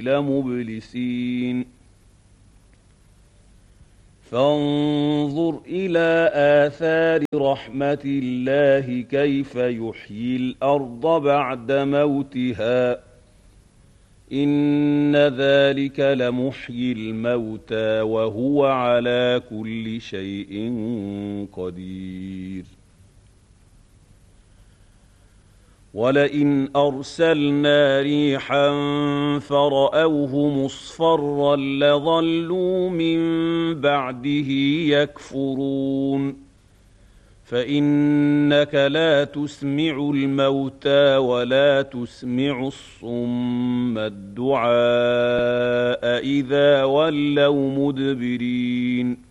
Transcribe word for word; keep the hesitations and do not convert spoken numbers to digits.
لمبلسين فانظر إلى آثار رحمة الله كيف يحيي الأرض بعد موتها إن ذلك لمحيي الموتى وهو على كل شيء قدير ولئن أرسلنا ريحا فرأوه مصفرا لظلوا من بعده يكفرون فإنك لا تسمع الموتى ولا تسمع الصم الدعاء إذا ولوا مدبرين